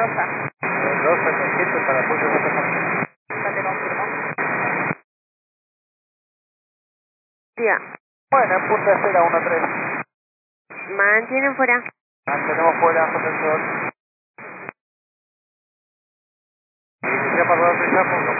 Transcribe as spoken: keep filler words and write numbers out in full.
Mendoza. Mendoza, trescientos para apoyo de Mendoza. Ya te confirmo. Día. Bueno, en punta de cera, uno tres. Mantienen fuera. Mantenemos fuera, José Sol. Y ya pasó el prisa,